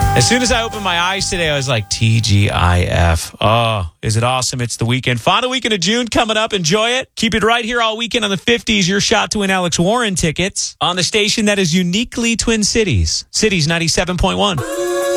As soon as I opened my eyes today, I was like, TGIF. Oh, is it awesome? It's the weekend. Final weekend of June coming up. Enjoy it. Keep it right here all weekend on the 50s. Your shot to win Alex Warren tickets on the station that is uniquely Twin Cities. Cities 97.1.